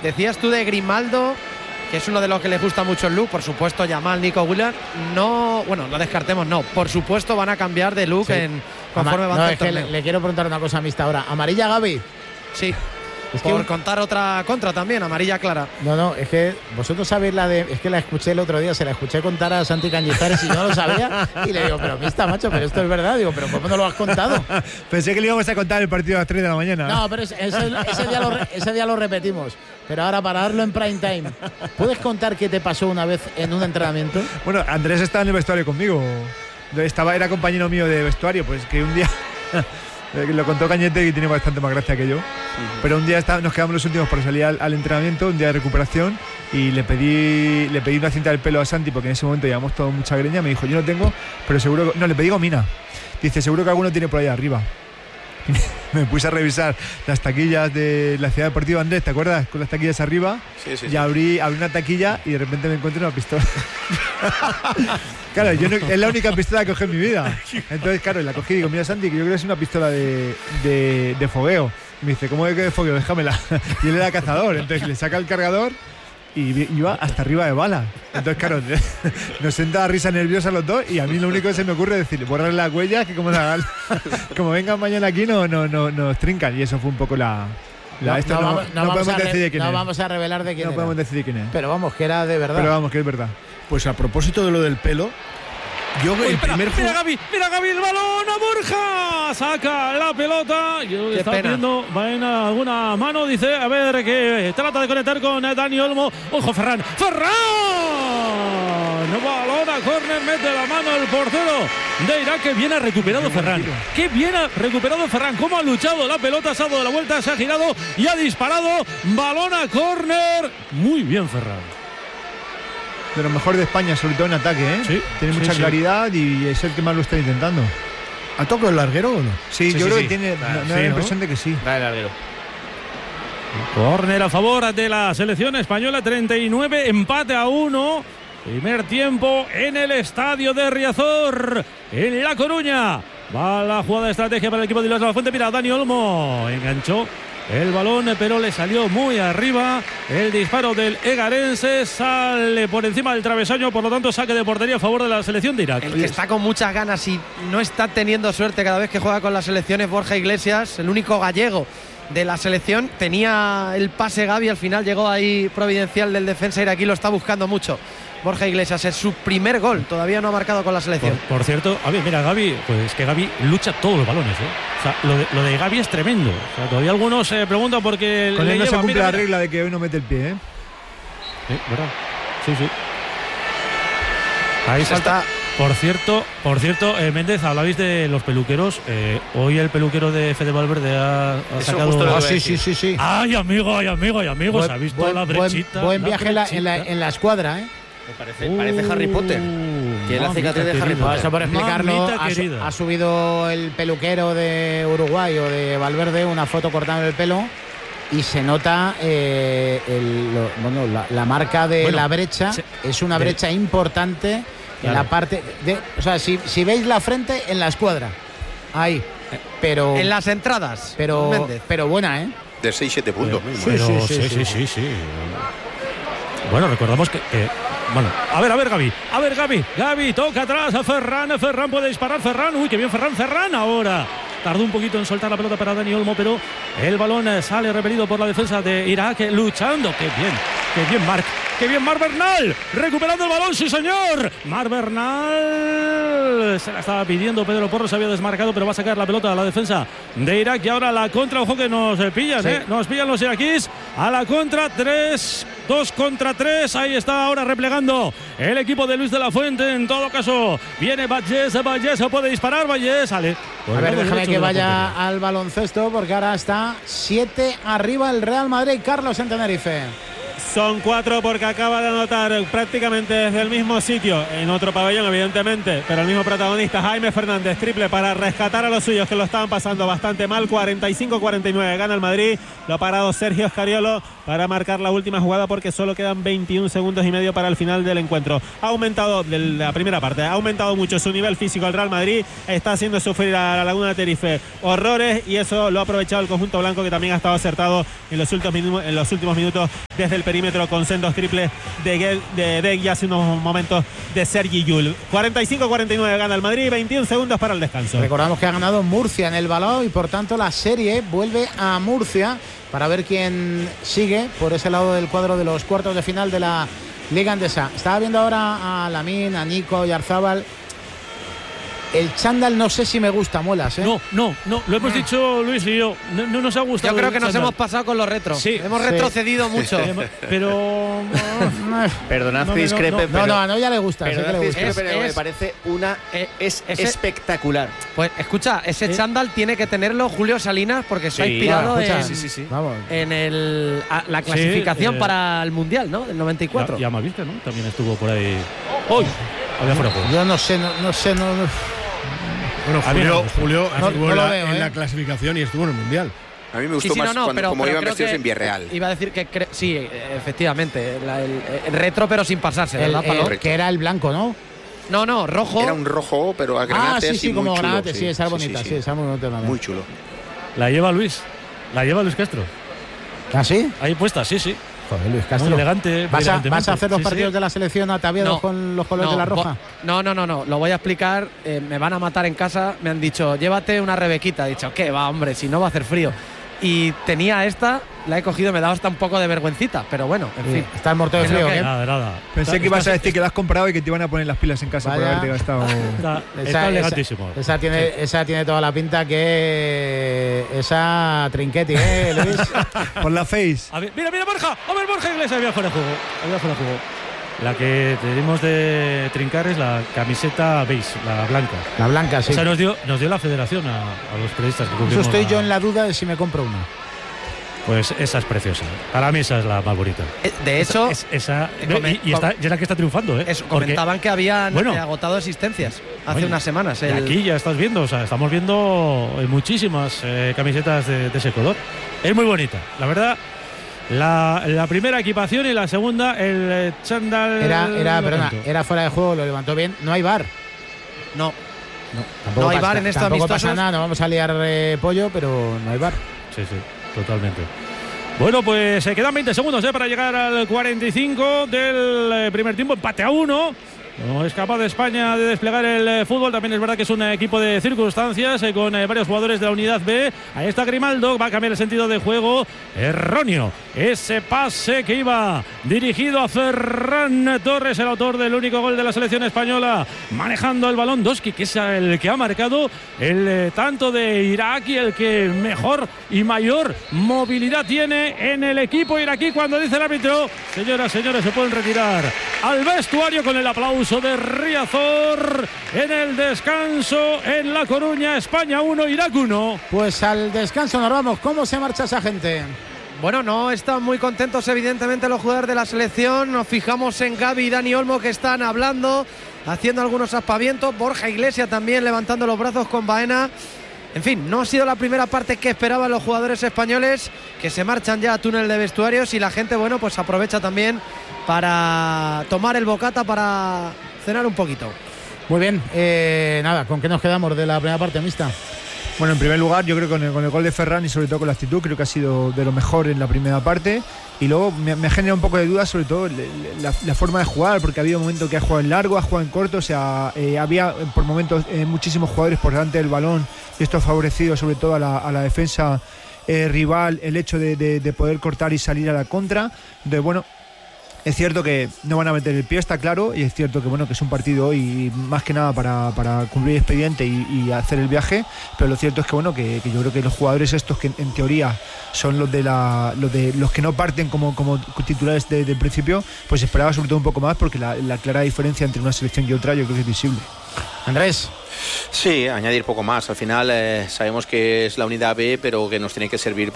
Decías tú de Grimaldo, que es uno de los que les gusta mucho el look, por supuesto. Yamal, Nico Williams, no descartemos, no. Por supuesto van a cambiar de look conforme avanza el torneo. Le quiero preguntar una cosa a Mista ahora. ¿Amarilla, Gavi? Sí. Por contar otra contra también, amarilla clara. No, es que vosotros sabéis es que la escuché el otro día, se la escuché contar a Santi Cañizares y no lo sabía. Y le digo, pero Mista, macho, pero esto es verdad. Digo, pero ¿cómo no lo has contado? Pensé que le íbamos a contar el partido a las 3 de la mañana. No, pero ese día lo repetimos. Pero ahora, para darlo en prime time, ¿puedes contar qué te pasó una vez en un entrenamiento? Bueno, Andrés estaba en el vestuario conmigo. Era compañero mío de vestuario, pues que un día... Lo contó Cañete y tiene bastante más gracia que yo. Pero un día nos quedamos los últimos para salir al entrenamiento, un día de recuperación, y le pedí una cinta del pelo a Santi, porque en ese momento llevamos todo mucha greña. Me dijo, yo no tengo, pero seguro... No, le pedí gomina. Dice, seguro que alguno tiene por ahí arriba. Me puse a revisar las taquillas de la Ciudad Deportiva Andrés, ¿te acuerdas? Con las taquillas arriba. Sí. Y abrí una taquilla y de repente me encuentro una pistola. Claro, es la única pistola que cogí en mi vida. Entonces, claro, la cogí y digo, mira, Santi, que yo creo que es una pistola de fogueo. Me dice, ¿cómo es que de fogueo? Déjamela. Y él era cazador, entonces le saca el cargador y iba hasta arriba de balas. Entonces, claro, nos senta a risa nerviosa los dos, y a mí lo único que se me ocurre es decir, borrar las huellas, que como vengan mañana aquí nos trincan. Y eso fue un poco no podemos decidir quién es. No vamos a revelar de quién No era. podemos decidir quién es. Pero vamos, que era de verdad. Pero vamos, que es verdad. Pues a propósito de lo del pelo, mira Gavi, el balón a Borja, saca la pelota. Yo Qué está pena. pidiendo alguna mano, dice, a ver, que trata de conectar con Dani Olmo. Ojo, Ferran, balón a córner, mete la mano el portero de Irak. Que bien ha recuperado Ferran, cómo ha luchado la pelota, se ha dado la vuelta, se ha girado y ha disparado. Balón a córner, muy bien Ferran. De lo mejor de España, sobre todo en ataque, ¿eh? Sí, tiene mucha claridad y es el que más lo está intentando. ¿ha tocado el larguero o no? Sí, yo creo que tiene. Me da la impresión de que sí. Da el larguero. Córner a favor de la selección española, 39, empate a 1. Primer tiempo en el estadio de Riazor, en La Coruña. Va la jugada de estrategia para el equipo de Los de la Fuente. Mira, Dani Olmo enganchó el balón, pero le salió muy arriba. El disparo del egarense sale por encima del travesaño, por lo tanto saque de portería a favor de la selección de Irak. El que está con muchas ganas y no está teniendo suerte cada vez que juega con las selecciones, Borja Iglesias, el único gallego de la selección. Tenía el pase Gavi, al final llegó ahí providencial del defensa iraquí, lo está buscando mucho Borja Iglesias. Es su primer gol, todavía no ha marcado con la selección. Por cierto, a ver, mira, Gavi, pues que Gavi lucha todos los balones, ¿eh? O sea, lo de Gavi es tremendo. O sea, todavía algunos se preguntan por qué Con él no se cumple mira. la regla de que hoy no mete el pie, ¿eh? Sí, ¿verdad? Sí. Ahí falta. Por cierto, Méndez, hablabais de los peluqueros. Hoy el peluquero de Fede Valverde ha sacado. Sí. Ay, amigo. ¿Se ha visto la brechita? Buen viaje en la escuadra, ¿eh? Parece Harry Potter. Tiene la cicatriz de Harry Potter. Eso por explicarlo, Mamita ha subido el peluquero de Uruguay o de Valverde una foto cortando el pelo y se nota la marca de la brecha. Es una brecha importante en la parte de, o sea, si veis la frente en la escuadra, ahí, pero en las entradas, pero buena, ¿eh? De 6-7 puntos. Sí. Bueno, recordamos que bueno, a ver Gavi toca atrás a Ferran puede disparar, uy, qué bien Ferran ahora. Tardó un poquito en soltar la pelota para Dani Olmo, pero el balón sale repelido por la defensa de Irak, luchando. Qué bien Marc Bernal, recuperando el balón, sí señor. Marc Bernal se la estaba pidiendo, Pedro Porro se había desmarcado, pero va a sacar la pelota a la defensa de Irak. Y ahora la contra, ojo que nos pillan, sí. Nos pillan los iraquíes a la contra, 2 contra 3, ahí está ahora replegando el equipo de Luis de la Fuente. En todo caso viene Vallés, puede disparar, sale. A ver, déjame que vaya al baloncesto, porque ahora está 7 arriba el Real Madrid. Carlos en Tenerife. Son 4 porque acaba de anotar prácticamente desde el mismo sitio, en otro pabellón evidentemente, pero el mismo protagonista, Jaime Fernández, triple para rescatar a los suyos que lo estaban pasando bastante mal. 45-49 gana el Madrid. Lo ha parado Sergio Escariolo para marcar la última jugada, porque solo quedan 21 segundos y medio para el final del encuentro. Ha aumentado, de la primera parte, ha aumentado mucho su nivel físico el Real Madrid, está haciendo sufrir a la Laguna de Tenerife horrores, y eso lo ha aprovechado el conjunto blanco, que también ha estado acertado en los últimos minutos desde el perímetro con sendos triples de Deg y hace unos momentos de Sergi Llull. 45-49 gana el Madrid, 21 segundos para el descanso. Recordamos que ha ganado Murcia en el balón y por tanto la serie vuelve a Murcia para ver quién sigue por ese lado del cuadro de los cuartos de final de la Liga Endesa. Estaba viendo ahora a Lamín, a Nico y Arzabal. El chándal no sé si me gusta, Muelas, ¿eh? No, lo hemos dicho Luis y yo. No nos ha gustado. Yo creo que el nos chándal. hemos pasado con los retros. Sí, hemos retrocedido mucho. Pero Perdonad que discrepe, no, a Noya le gusta. Sé que le gusta. pero me parece espectacular. Pues escucha, ese chándal tiene que tenerlo Julio Salinas porque se ha inspirado Vamos. en la clasificación para el Mundial, ¿no? Del 94. Ya me viste, ¿no? También estuvo por ahí. ¡Hoy! Había fuera de juego. Yo no sé. Bueno, Julio estuvo lo veo, en la clasificación y estuvo en el Mundial. A mí me gustó más como iban vestidos en Villarreal. Iba a decir que sí, efectivamente, el retro pero sin pasarse, ¿verdad, Pablo? Que era el blanco, ¿no? No, rojo. Era un rojo, pero a granate. Sí, como muy granate, chulo, sí, esa es bonita, sí, esa es muy bonita también. Muy chulo. La lleva Luis Castro. ¿Ah, sí? Ahí puesta, sí. Joder, Luis Castro. Muy elegante. ¿Vas a hacer los partidos de la selección ataviados con los colores de la roja? No. Lo voy a explicar. Me van a matar en casa. Me han dicho, llévate una Rebequita. He dicho, ¿qué va, hombre? Si no va a hacer frío. Y tenía esta, la he cogido, me daba hasta un poco de vergüencita. Pero bueno, en fin. Está el muerto de frío, ¿eh? Nada. Pensé que ibas a decir que la has comprado y que te iban a poner las pilas en casa por haberte gastado. Está elegantísimo. Esa tiene toda la pinta que esa Trinquetti, Luis. Por la face. A ver, mira, Borja. A ver, Borja Iglesias había fuera de juego. La que tenemos de trincar es la camiseta beige, la blanca. La blanca, sí. O sea, nos dio la federación a los periodistas que cubrimos. Eso estoy yo en la duda de si me compro una. Pues esa es preciosa. Para mí esa es la más bonita. De hecho, esa y es la que está triunfando, ¿eh? Eso, comentaban que habían agotado existencias hace unas semanas. Y aquí ya estás viendo, o sea, estamos viendo muchísimas camisetas de ese color. Es muy bonita, la verdad. La primera equipación y la segunda, el chándal. Era fuera de juego, lo levantó bien. No hay VAR. No hay VAR en esta amistosa. Tampoco pasa nada, no vamos a liar pollo, pero no hay VAR. Sí, totalmente. Bueno, pues se quedan 20 segundos para llegar al 45 del primer tiempo. Empate a 1. No es capaz de España de desplegar el fútbol. También es verdad que es un equipo de circunstancias con varios jugadores de la unidad B. Ahí está Grimaldo, va a cambiar el sentido de juego. Erróneo ese pase que iba dirigido a Ferran Torres, el autor del único gol de la selección española, manejando el balón. Doski, que es el que ha marcado el tanto de Irak y el que mejor y mayor movilidad tiene en el equipo iraquí. Cuando dice el árbitro, señoras, señores, se pueden retirar al vestuario con el aplauso de Riazor en el descanso en La Coruña. España 1, Irak 1. Pues al descanso nos vamos. ¿Cómo se marcha esa gente? Bueno, no están muy contentos evidentemente los jugadores de la selección. Nos fijamos en Gavi y Dani Olmo, que están hablando, haciendo algunos aspavientos. Borja Iglesias también levantando los brazos con Baena. En fin, no ha sido la primera parte que esperaban los jugadores españoles, que se marchan ya a túnel de vestuarios, y la gente, bueno, pues aprovecha también para tomar el bocata, para cenar un poquito. Muy bien, nada, ¿con qué nos quedamos de la primera parte mixta? Bueno, en primer lugar, yo creo que con el gol de Ferran y sobre todo con la actitud, creo que ha sido de lo mejor en la primera parte. Y luego me genera un poco de duda sobre todo la forma de jugar, porque ha habido momentos que ha jugado en largo, ha jugado en corto, o sea, había por momentos muchísimos jugadores por delante del balón, y esto ha favorecido sobre todo a la defensa rival el hecho de poder cortar y salir a la contra. Entonces, bueno, es cierto que no van a meter el pie, está claro, y es cierto que bueno, que es un partido hoy más que nada para cumplir expediente y hacer el viaje, pero lo cierto es que bueno, que yo creo que los jugadores estos, que en teoría son los que no parten como titulares desde el principio, pues esperaba sobre todo un poco más, porque la clara diferencia entre una selección y otra yo creo que es visible. Andrés. Sí, añadir poco más. Al final sabemos que es la unidad B, pero que nos tiene que servir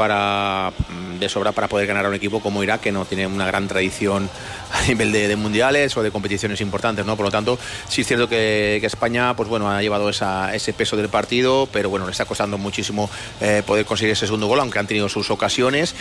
de sobra para poder ganar a un equipo como Irak, que no tiene una gran tradición a nivel de mundiales o de competiciones importantes, ¿no? Por lo tanto, sí es cierto que España, pues bueno, ha llevado ese peso del partido, pero bueno, le está costando muchísimo poder conseguir ese segundo gol, aunque han tenido sus ocasiones.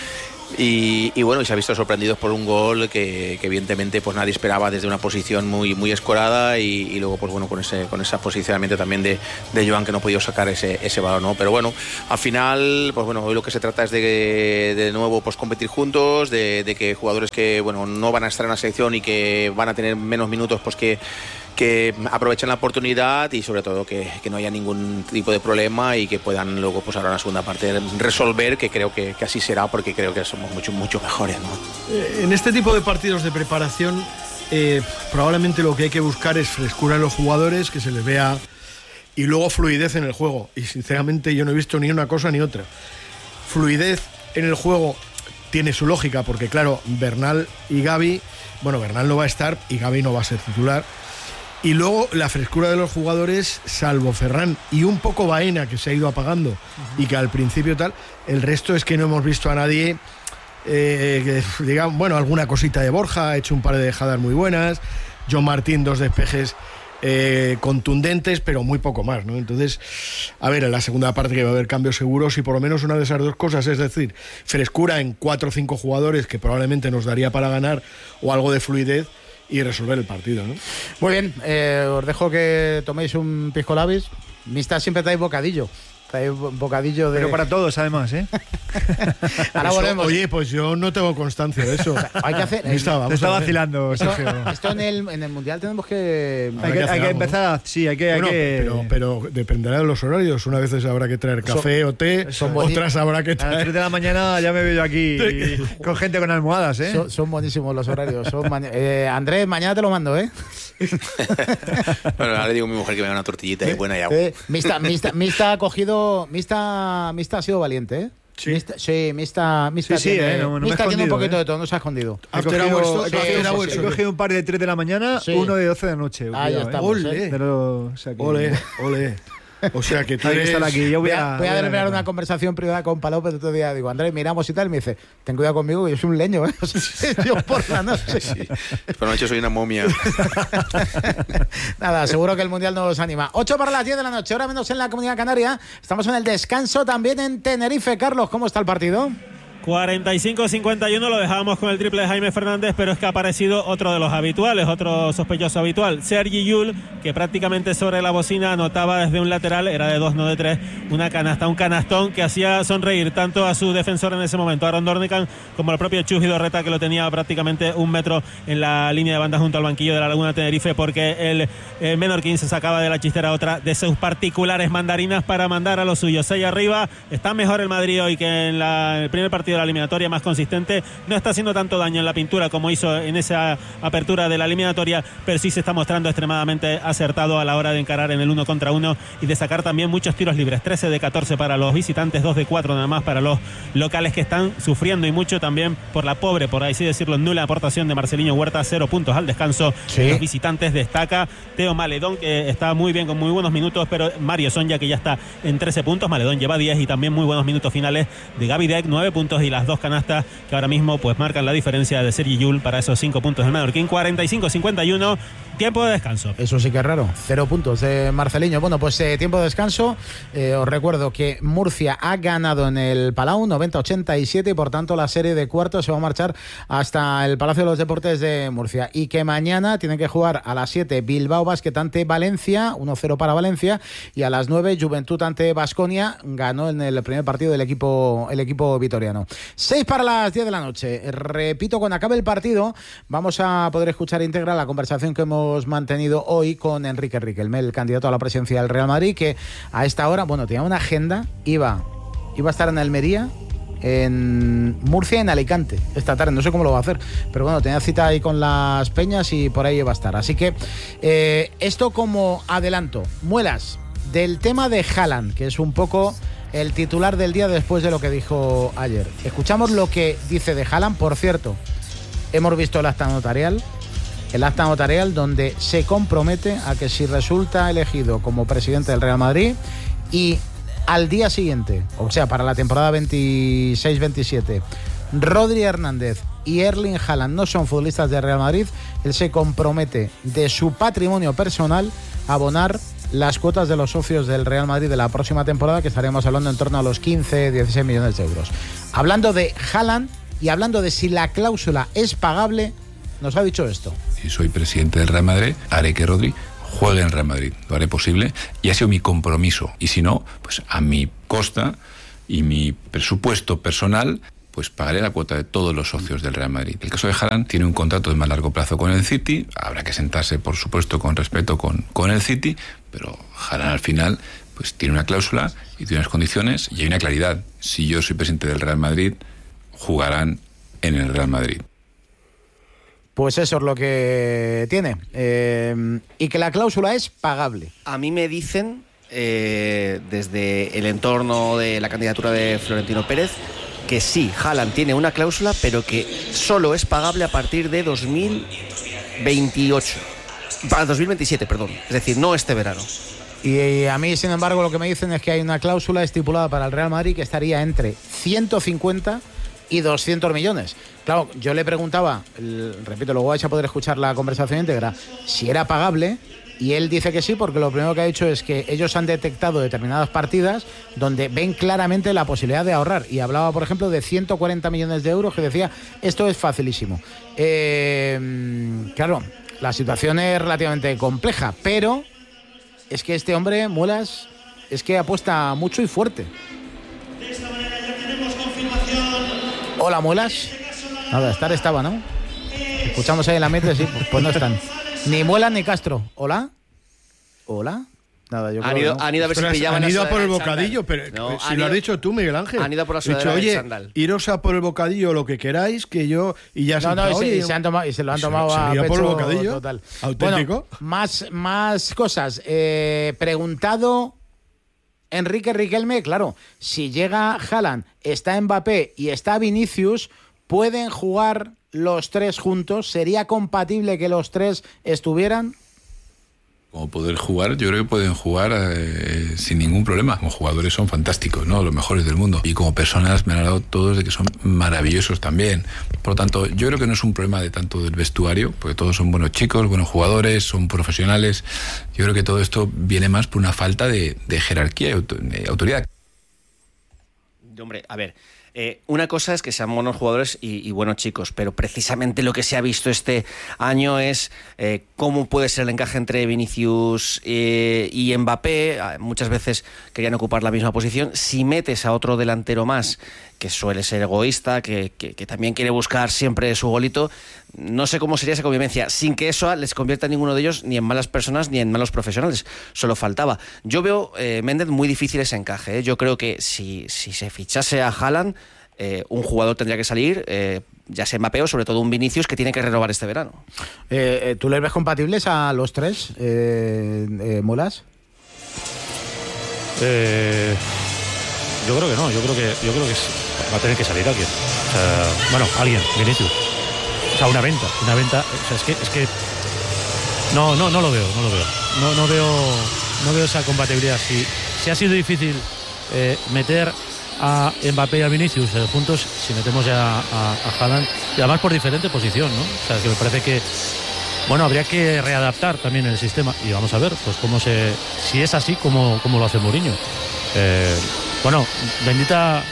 Y bueno, y se ha visto sorprendidos por un gol que evidentemente pues nadie esperaba desde una posición muy escorada y luego pues bueno con ese posicionamiento también de Joan, que no ha podido sacar ese balón, ¿no? Pero bueno, al final pues bueno, hoy lo que se trata es de nuevo pues competir juntos, de que jugadores que bueno no van a estar en la selección y que van a tener menos minutos pues que aprovechen la oportunidad y sobre todo que no haya ningún tipo de problema y que puedan luego pues ahora en la segunda parte resolver, que creo que así será, porque creo que somos mucho mejores, ¿no? En este tipo de partidos de preparación probablemente lo que hay que buscar es frescura en los jugadores, que se les vea, y luego fluidez en el juego, y sinceramente yo no he visto ni una cosa ni otra. Fluidez en el juego tiene su lógica, porque claro, Bernal y Gavi, bueno, Bernal no va a estar y Gavi no va a ser titular. Y luego la frescura de los jugadores, salvo Ferran y un poco Baena, que se ha ido apagando y que al principio tal, el resto es que no hemos visto a nadie que diga, bueno, alguna cosita de Borja, ha hecho un par de dejadas muy buenas, John Martín 2 despejes contundentes, pero muy poco más, ¿no? Entonces, a ver, en la segunda parte que va a haber cambios seguros y por lo menos una de esas dos cosas, es decir, frescura en 4 o 5 jugadores que probablemente nos daría para ganar, o algo de fluidez y resolver el partido, ¿no? Muy bien, os dejo que toméis un pisco labis. Mista siempre trae bocadillo. Trae bocadillo de... Pero para todos, además, ¿eh? Ahora volvemos. Oye, pues yo no tengo constancia de eso. Hay que hacer... Te está vacilando, Sergio. Esto en el Mundial tenemos que... Hay que empezar, sí, hay que... Pero dependerá de los horarios. Unas veces habrá que traer café o té, otras habrá que traer... A las 3 de la mañana ya me veo yo aquí con gente con almohadas, ¿eh? Son buenísimos los horarios. Andrés, mañana te lo mando, ¿eh? Bueno, ahora le digo a mi mujer que me haga una tortillita y buena y agua. Mista ha cogido... Mista ha sido valiente, ¿eh? Sí. Mista tiene un poquito de todo, no se ha escondido. He cogido un par de 3 de la mañana, uno de 12 de la noche. Ah, ya estamos. Ole. O sea que tú eres... Estar aquí. Yo voy a terminar una conversación privada con Palop el otro día. Digo, Andrés, miramos y tal. Y me dice, ten cuidado conmigo, que yo soy un leño, ¿eh? Yo por la noche. Sí. Por la noche soy una momia. Nada, seguro que el Mundial nos anima. 8 para las 10 de la noche, hora menos en la Comunidad Canaria. Estamos en el descanso también en Tenerife. Carlos, ¿cómo está el partido? 45-51, lo dejábamos con el triple de Jaime Fernández, pero es que ha aparecido otro de los habituales, otro sospechoso habitual, Sergi Llull, que prácticamente sobre la bocina anotaba desde un lateral, era de 2, no de 3, una canasta, un canastón que hacía sonreír tanto a su defensor en ese momento, Aaron Dornican, como al propio Chus Vidorreta, que lo tenía prácticamente 1 metro en la línea de banda junto al banquillo de la Laguna Tenerife, porque el menorquín se sacaba de la chistera otra de sus particulares mandarinas para mandar a los suyos. 6 arriba, está mejor el Madrid hoy que en el primer partido de la eliminatoria, más consistente, no está haciendo tanto daño en la pintura como hizo en esa apertura de la eliminatoria, pero sí se está mostrando extremadamente acertado a la hora de encarar en el 1 contra 1 y de sacar también muchos tiros libres, 13 de 14 para los visitantes, 2 de 4 nada más para los locales, que están sufriendo y mucho también por la pobre, por así decirlo, nula aportación de Marceliño Huerta, 0 puntos al descanso. Sí. Los visitantes destaca Teo Maledón, que está muy bien con muy buenos minutos, pero Mario Sonja, que ya está en 13 puntos, Maledón lleva 10 y también muy buenos minutos finales de Gaby Deck, 9 puntos y las 2 canastas que ahora mismo pues marcan la diferencia de Sergi Llull para esos 5 puntos del Menorquín. 45-51, tiempo de descanso. Eso sí que es raro, 0 puntos de Marceliño. Bueno, pues tiempo de descanso. Os recuerdo que Murcia ha ganado en el Palau 90-87 y por tanto la serie de cuartos se va a marchar hasta el Palacio de los Deportes de Murcia, y que mañana tienen que jugar a las 7 Bilbao Basket ante Valencia, 1-0 para Valencia, y a las 9 Juventud ante Baskonia. Ganó en el primer partido el equipo vitoriano. 6 para las 10 de la noche. Repito, cuando acabe el partido vamos a poder escuchar íntegra la conversación que hemos mantenido hoy con Enrique Riquelme, el candidato a la presidencia del Real Madrid, que a esta hora, bueno, tenía una agenda, iba a estar en Almería, en Murcia y en Alicante esta tarde, no sé cómo lo va a hacer, pero bueno, tenía cita ahí con las peñas y por ahí iba a estar. Así que esto como adelanto, muelas del tema de Haaland, que es un poco el titular del día después de lo que dijo ayer. Escuchamos lo que dice de Haaland. Por cierto, hemos visto el acta notarial donde se compromete a que si resulta elegido como presidente del Real Madrid y al día siguiente, o sea, para la temporada 26-27, Rodri Hernández y Erling Haaland no son futbolistas del Real Madrid, él se compromete de su patrimonio personal a abonar las cuotas de los socios del Real Madrid de la próxima temporada, que estaremos hablando en torno a los 15-16 millones de euros. Hablando de Haaland, Y hablando de si la cláusula es pagable, nos ha dicho esto. Si soy presidente del Real Madrid, haré que Rodri juegue en el Real Madrid. Lo haré posible y ha sido mi compromiso. Y si no, pues a mi costa y mi presupuesto personal, pues pagaré la cuota de todos los socios del Real Madrid. El caso de Haaland tiene un contrato de más largo plazo con el City. Habrá que sentarse, por supuesto, con respeto con el City, pero Haaland al final pues tiene una cláusula y tiene unas condiciones y hay una claridad. Si yo soy presidente del Real Madrid, jugarán en el Real Madrid. Pues eso es lo que tiene. Y que la cláusula es pagable. A mí me dicen, desde el entorno de la candidatura de Florentino Pérez, que sí, Haaland tiene una cláusula, pero que solo es pagable a partir de 2027, perdón. Es decir, no este verano. Y a mí, sin embargo, lo que me dicen es que hay una cláusula estipulada para el Real Madrid que estaría entre 150 y 200 millones. Claro, yo le preguntaba, repito, luego vais a poder escuchar la conversación íntegra, si era pagable, y él dice que sí, porque lo primero que ha dicho es que ellos han detectado determinadas partidas donde ven claramente la posibilidad de ahorrar. Y hablaba, por ejemplo, de 140 millones de euros, que decía, esto es facilísimo. Claro, la situación es relativamente compleja, pero es que este hombre, Muelas, es que apuesta mucho y fuerte. Hola, Muelas. Nada, estar estaba, ¿no? Escuchamos ahí en la meta, sí, pues no están. Ni Muelas ni Castro. ¿Hola? ¿Hola? Nada, yo han ido a ver si pillaban. Han ido a por el bocadillo, pero no, si lo has dicho tú, Miguel Ángel. Han ido por la sudadera del chándal. Iros a por el bocadillo lo que queráis, que yo... Y ya se han tomado, y se lo han tomado a pecho, por el bocadillo. Total. Auténtico. Bueno, más cosas. Preguntado Enrique Riquelme, claro, si llega Haaland, está Mbappé y está Vinicius, ¿pueden jugar los tres juntos? ¿Sería compatible que los tres estuvieran? Como poder jugar, yo creo que pueden jugar sin ningún problema. Como jugadores son fantásticos, ¿no? Los mejores del mundo. Y como personas me han hablado todos de que son maravillosos también. Por lo tanto, yo creo que no es un problema de tanto del vestuario, porque todos son buenos chicos, buenos jugadores, son profesionales. Yo creo que todo esto viene más por una falta de jerarquía y de autoridad. Hombre, a ver... una cosa es que sean buenos jugadores y buenos chicos, pero precisamente lo que se ha visto este año es cómo puede ser el encaje entre Vinicius y Mbappé. Muchas veces querían ocupar la misma posición. Si metes a otro delantero más, que suele ser egoísta, que también quiere buscar siempre su golito, no sé cómo sería esa convivencia, sin que eso les convierta a ninguno de ellos ni en malas personas ni en malos profesionales. Solo faltaba. Yo veo, Méndez, muy difícil ese encaje, ¿eh? Yo creo que si se fichase a Haaland, un jugador tendría que salir, ya sea Mbappé o sobre todo un Vinicius, que tiene que renovar este verano. ¿Tú les ves compatibles a los tres, Molas? Yo creo que no, yo creo que va a tener que salir alguien. O sea, bueno, alguien, Vinicius. O sea, una venta. O sea, es que no lo veo. No veo esa compatibilidad. Si ha sido difícil meter a Mbappé y a Vinicius juntos, si metemos ya a Haaland, y además por diferente posición, ¿no? O sea, que me parece que habría que readaptar también el sistema y vamos a ver pues si es así como lo hace Mourinho. Bendita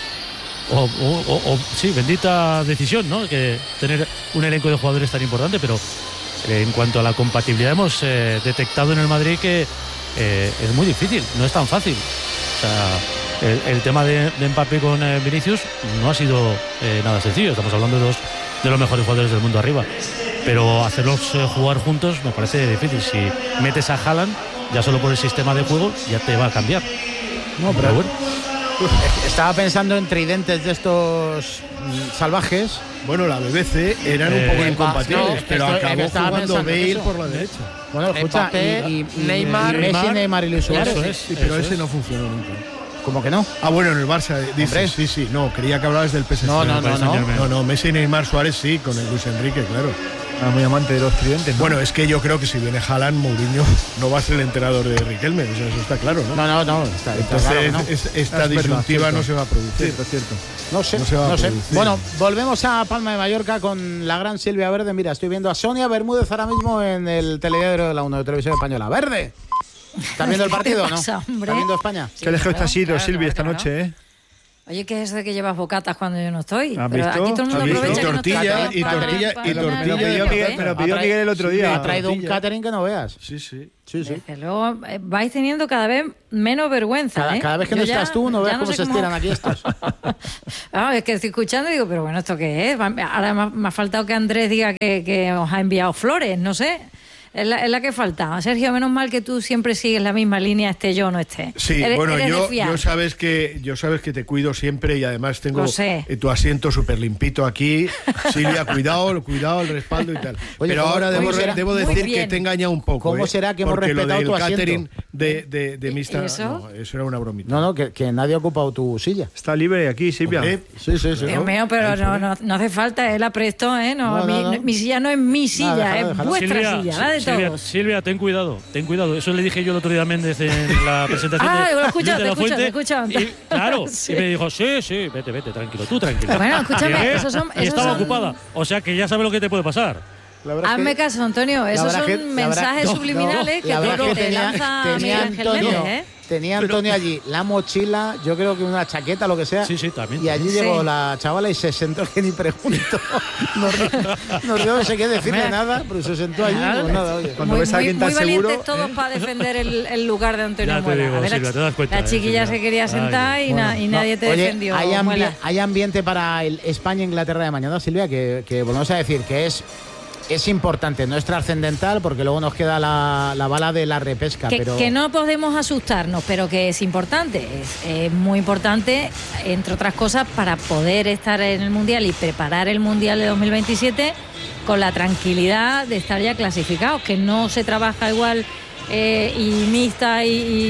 bendita decisión, ¿no? Que tener un elenco de jugadores tan importante, pero en cuanto a la compatibilidad hemos detectado en el Madrid que es muy difícil, no es tan fácil. O sea, el tema de Mbappé con Vinicius no ha sido nada sencillo. Estamos hablando de los mejores jugadores del mundo arriba, pero hacerlos jugar juntos me parece difícil. Si metes a Haaland, ya solo por el sistema de juego ya te va a cambiar. No, pero bueno. Estaba pensando en tridentes de estos salvajes. Bueno, la BBC eran un poco incompatibles, pero acabó jugando Bale por la derecha. Bueno, escucha, y Neymar, Messi, Neymar y Luis Suárez. Sí, pero ese no funcionó nunca. ¿Cómo que no? Ah, bueno, en el Barça, dices. Sí, no, creía que hablabas del PSG. No, Messi, Neymar, Suárez sí, con el Luis Enrique, claro. Muy amante de los tridentes, ¿no? Bueno, es que yo creo que si viene Haaland, Mourinho no va a ser el entrenador de Riquelme, o sea, eso está claro, ¿no? No, está claro, ¿no? Esta disyuntiva no se va a producir. Cierto. No sé. Bueno, volvemos a Palma de Mallorca con la gran Silvia Verde. Mira, estoy viendo a Sonia Bermúdez ahora mismo en el telediario de la 1 de Televisión Española. ¡Verde! ¿Estás viendo el partido o no? ¿Estás viendo España? Qué lejos te has ido, Silvia, esta noche, ¿eh? Oye, ¿qué es eso de que llevas bocatas cuando yo no estoy? ¿Has Pero visto? aquí todo el mundo aprovecha tortilla, que no está. y tortilla. Me lo pidió Miguel el otro día. Ha traído un catering que no veas. Sí. Desde luego vais teniendo cada vez menos vergüenza. Cada vez que no estás tú, no veas cómo se estiran aquí estos. Es que estoy escuchando y digo, pero bueno, ¿esto qué es? Ahora me ha faltado que Andrés diga que os ha enviado flores, no sé. Es la que falta. Sergio, menos mal que tú siempre sigues la misma línea, esté yo o no esté. Sí, bueno, yo sabes que te cuido siempre y además tengo tu asiento súper limpito aquí. Silvia, cuidado, el respaldo y tal. Oye, pero ahora debo decir que te he engañado un poco. ¿Cómo será que hemos porque respetado tu asiento? Catering de Mista, no, eso era una bromita. No, que nadie ha ocupado tu silla. Está libre aquí, Silvia. Sí. Dios mío, pero no hace falta, él la prestó, ¿eh? No. Mi silla no es mi silla, es vuestra silla, la de todos. Silvia, ten cuidado. Eso le dije yo el otro día a Méndez en la presentación te he escuchado. Claro, sí. Y me dijo, sí, vete, tranquilo, tú tranquilo. Bueno, escúchame, y estaba ocupada, o sea que ya sabes lo que te pasar. Hazme caso, Antonio, esos son mensajes subliminales que te lanza Miguel Ángel Méndez, ¿eh? Tenía Antonio allí la mochila, yo creo que una chaqueta, lo que sea. Sí, también. Y allí llegó la chavala y se sentó, que ni pregunto. No sé qué decirle nada, pero se sentó allí. Pues nada, oye. Cuando ves a alguien tan seguro. Muy valientes todos para defender el lugar de Antonio Muela. Digo, Silvia, te das cuenta, la chiquilla se quería sentar y nadie te defendió. Hay ambiente para el España-Inglaterra de mañana, Silvia, que volvemos a decir que es importante, no es trascendental porque luego nos queda la bala de la repesca. Que no podemos asustarnos, pero que es importante. Es muy importante, entre otras cosas, para poder estar en el Mundial y preparar el Mundial de 2027 con la tranquilidad de estar ya clasificados, que no se trabaja igual, y Mista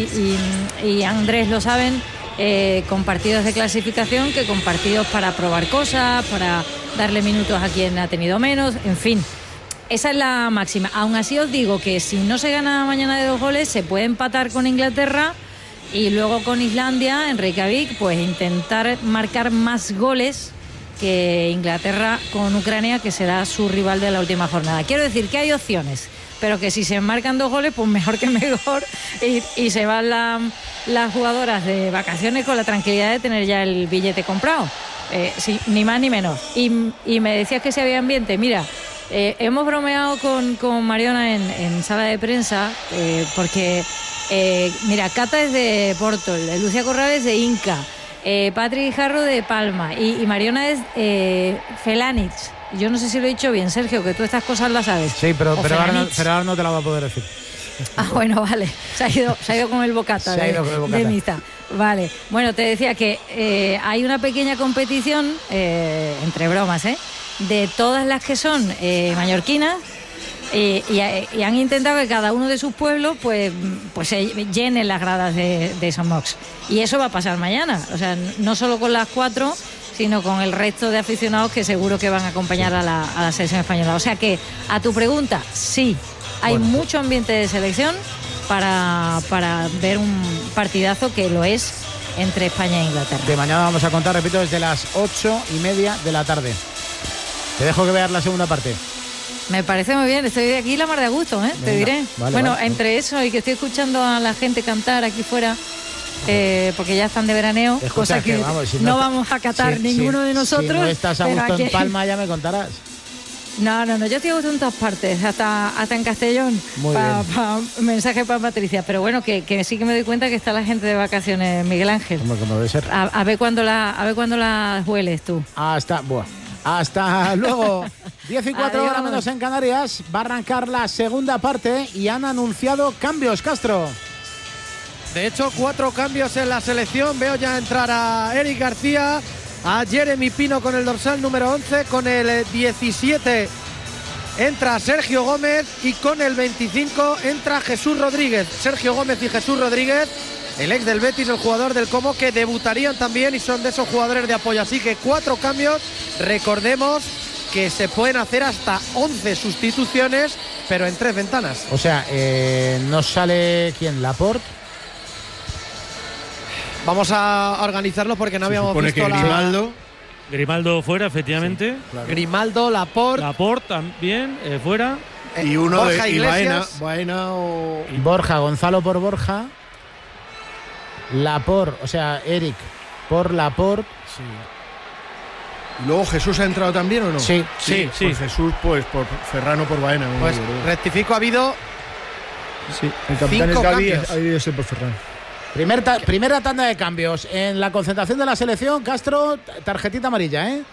y Andrés lo saben, con partidos de clasificación que con partidos para probar cosas, para darle minutos a quien ha tenido menos, en fin. Esa es la máxima. Aún así os digo que si no se gana mañana de 2 goles, se puede empatar con Inglaterra y luego con Islandia en Reykjavik, pues intentar marcar más goles que Inglaterra con Ucrania, que será su rival de la última jornada. Quiero decir que hay opciones, pero que si se marcan 2 goles, pues mejor que mejor, y se van las jugadoras de vacaciones con la tranquilidad de tener ya el billete comprado. Sí, ni más ni menos. Y me decías que si había ambiente. Mira, hemos bromeado con Mariona en sala de prensa, porque mira, Cata es de Porto, Lucía Corral es de Inca, Patri Jarro de Palma y Mariona es Felanich. Yo no sé si lo he dicho bien, Sergio, que tú estas cosas las sabes. Sí, pero ahora no te la va a poder decir. Bueno, vale. Se ha ido con el bocata. De Mista. Vale. Bueno, te decía que hay una pequeña competición, entre bromas, de todas las que son mallorquinas, y han intentado que cada uno de sus pueblos pues se llenen las gradas de Son Mox. Y eso va a pasar mañana. O sea, no solo con las 4, sino con el resto de aficionados que seguro que van a acompañar a la selección española. O sea que, a tu pregunta, sí, hay mucho ambiente de selección para ver un partidazo que lo es entre España e Inglaterra. De mañana vamos a contar, repito, desde las 8:30 de la tarde. Te dejo que veas la segunda parte. Me parece muy bien, estoy de aquí la mar de gusto, te diré. Vale, entre eso y que estoy escuchando a la gente cantar aquí fuera, porque ya están de veraneo, cosa que no vamos a catar ninguno de nosotros. Si no estás a gusto en Palma, ya me contarás. No, yo estoy a gusto en todas partes, hasta en Castellón. Mensaje para Patricia, pero bueno, que sí que me doy cuenta que está la gente de vacaciones, Miguel Ángel. ¿Cómo debe ser? A ver cuándo las hueles tú. Hasta luego. 14 horas menos en Canarias. Va a arrancar la segunda parte y han anunciado cambios, Castro. De hecho, 4 cambios en la selección. Veo ya entrar a Eric García, a Jeremy Pino con el dorsal número 11, con el 17 entra Sergio Gómez y con el 25 entra Jesús Rodríguez. Sergio Gómez y Jesús Rodríguez, el ex del Betis, el jugador del Como, que debutarían también y son de esos jugadores de apoyo. Así que 4 cambios. Recordemos que se pueden hacer hasta 11 sustituciones, pero en 3 ventanas. O sea, ¿no sale quién? ¿Laporte? Vamos a organizarlo porque no habíamos visto que Grimaldo fuera, efectivamente. Claro. Grimaldo, Laporte también fuera. Y uno Borja de Baena o... Borja, Gonzalo por Borja. Laporte, o sea, Eric por Laporte. Sí. ¿Y luego Jesús ha entrado también o no? Sí. Pues Jesús, pues por Ferran o por Baena. Pues rectifico, ha habido sí, el capitán es Gavi, cambios. ha debido ser por Ferran. Primera tanda de cambios. En la concentración de la selección, Castro, tarjetita amarilla, ¿eh?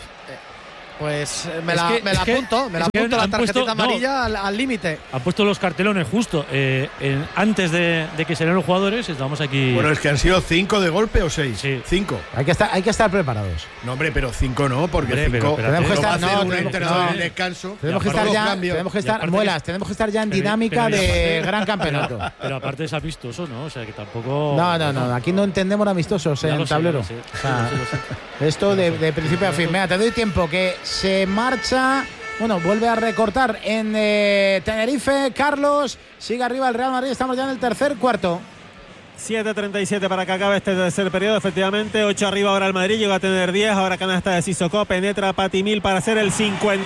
Pues me la apunto la tarjetita amarilla al límite. Han puesto los cartelones justo antes de que se den los jugadores. Estamos aquí. Bueno, es que han sido 5 de golpe o 6. Sí. 5. Hay que estar preparados. No, hombre, pero 5 no, porque 5 tenemos que estar un entrenador en descanso. Tenemos que estar ya en dinámica de gran campeonato. Pero aparte es amistoso, ¿no? O sea que tampoco. No. Aquí no entendemos amistosos en tablero. Lo sé. Esto de principio a fin. Venga, te doy tiempo que se marcha. Bueno, vuelve a recortar en Tenerife. Carlos, sigue arriba el Real Madrid. Estamos ya en el tercer cuarto. 7:37 para que acabe este tercer periodo, efectivamente. 8 arriba ahora el Madrid, llega a tener 10. Ahora canasta de Sissoko, penetra Patimil para hacer el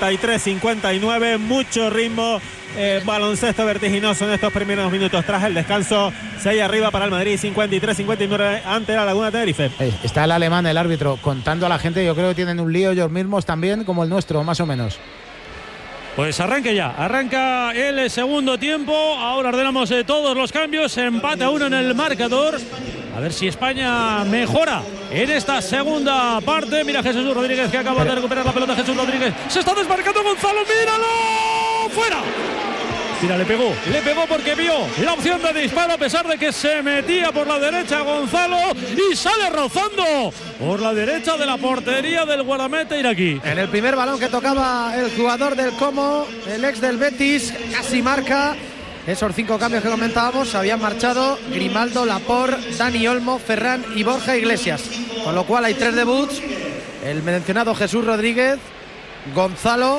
53-59. Mucho ritmo, baloncesto vertiginoso en estos primeros minutos tras el descanso. 6 arriba para el Madrid, 53-59 ante la Laguna Tenerife. Está el alemán, el árbitro, contando a la gente. Yo creo que tienen un lío ellos mismos también, como el nuestro, más o menos. Pues arranca el segundo tiempo. Ahora ordenamos todos los cambios. Empate a 1 en el marcador. A ver si España mejora en esta segunda parte. Mira Jesús Rodríguez, que acaba de recuperar la pelota. Jesús Rodríguez, se está desmarcando Gonzalo, míralo, fuera. Mira, le pegó porque vio la opción de disparo, a pesar de que se metía por la derecha Gonzalo y sale rozando por la derecha de la portería del guardameta iraquí. En el primer balón que tocaba el jugador del Como, el ex del Betis, casi marca. Esos 5 cambios que comentábamos habían marchado Grimaldo, Laporte, Dani Olmo, Ferran y Borja Iglesias. Con lo cual hay 3 debuts. El mencionado Jesús Rodríguez, Gonzalo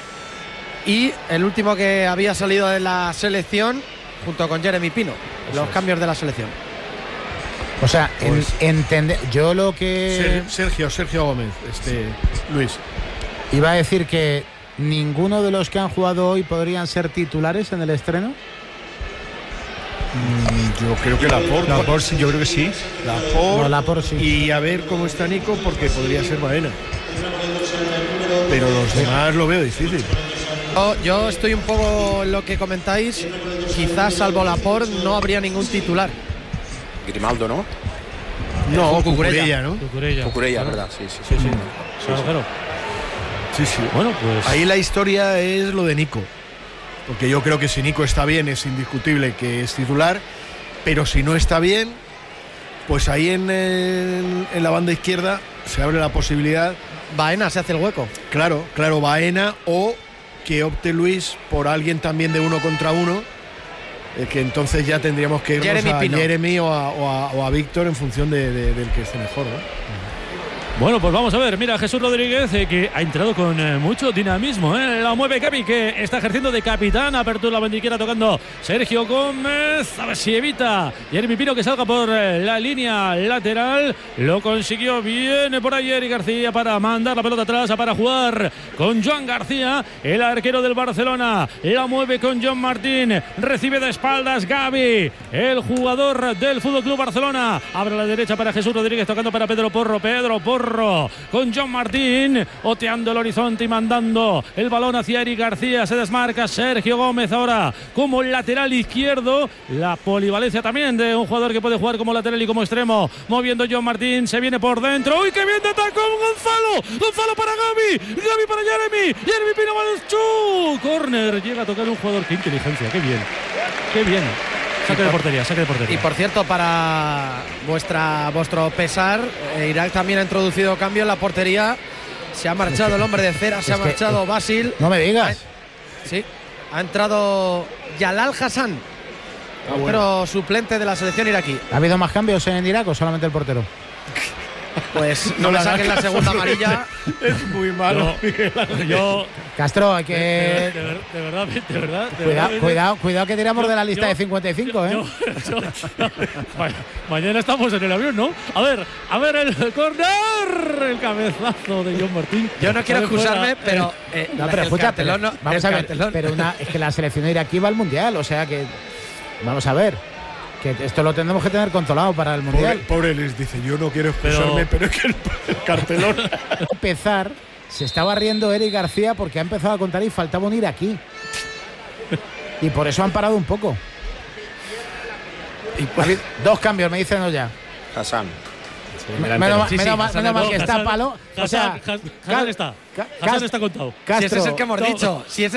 y el último que había salido de la selección junto con Jeremy Pino. Los cambios de la selección. O sea, yo lo que... Sergio Gómez, Luis. Iba a decir que ninguno de los que han jugado hoy podrían ser titulares en el estreno. Yo creo que Laporte sí, yo creo que sí. Laporte sí. Y a ver cómo está Nico, porque podría ser Baena. Pero los demás lo veo difícil. Yo estoy un poco en lo que comentáis. Quizás salvo Laporte no habría ningún titular. Grimaldo, ¿no? No, Cucurella, ¿no? Cucurella, ¿verdad? Sí. Sí. Bueno, pues ahí la historia es lo de Nico. Porque yo creo que si Nico está bien es indiscutible que es titular. Pero si no está bien, pues ahí en la banda izquierda se abre la posibilidad. Baena se hace el hueco. Claro, Baena, o que opte Luis por alguien también de 1 contra 1, que entonces ya tendríamos que irnos a Jeremy o a Víctor en función del que esté mejor, ¿no? Bueno, pues vamos a ver. Mira, Jesús Rodríguez, que ha entrado con mucho dinamismo. La mueve Gavi, que está ejerciendo de capitán. Apertura la bandiquera tocando Sergio Gómez. A ver si evita Jeremy Pino que salga por la línea lateral. Lo consiguió. Viene por ahí Eric García para mandar la pelota atrás, para jugar con Joan García, el arquero del Barcelona. La mueve con John Martín. Recibe de espaldas Gavi, el jugador del FC Barcelona. Abre a la derecha para Jesús Rodríguez, tocando para Pedro Porro con John Martín, oteando el horizonte y mandando el balón hacia Eric García. Se desmarca Sergio Gómez ahora como lateral izquierdo. La polivalencia también de un jugador que puede jugar como lateral y como extremo. Moviendo John Martín, se viene por dentro. ¡Uy, qué bien de ataque Gonzalo para Gavi para Jeremy Pino Balchu. Corner, llega a tocar un jugador. ¡Qué inteligencia! ¡Qué bien! Saque de portería. Y por cierto, para vuestro pesar, Irak también ha introducido cambio en la portería. Se ha marchado el hombre de cera, se ha marchado Basil. No me digas. Sí, ha entrado Yalal Hassan, pero suplente de la selección iraquí. ¿Ha habido más cambios en Irak o solamente el portero? Pues no me saquen la segunda amarilla. Es muy malo. Castro, hay que... De verdad. Cuidado que tiramos de la lista de 55, ¿eh? Mañana estamos en el avión, ¿no? A ver el córner, el cabezazo de John Martín. Yo no quiero excusarme, pero... pero escucha, vamos a ver. Pero es que la selección iraquí va al Mundial, o sea que... Vamos a ver. Que esto lo tendremos que tener controlado para el Mundial. Pobre les dice, yo no quiero excusarme, pero es que el cartelón. Empezar, se estaba riendo Eric García porque ha empezado a contar y faltaba un iraquí. Y por eso han parado un poco. Y 2 cambios, me dicen ya. Hassan. Menos mal que está Palo. Hassan está. Hassan está contado. Si ese es el que hemos dicho. Si ese